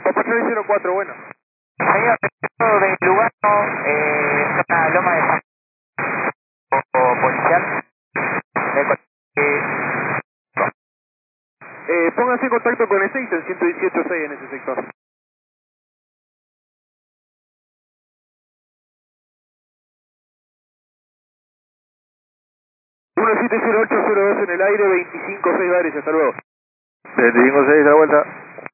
Copa 604, bueno. Señor, de Lugano, zona Loma de San policial. Póngase en contacto con el 6 en 118.6 en ese sector. 170802 en el aire, 25.6 bares, hasta luego. 25.6 a la vuelta.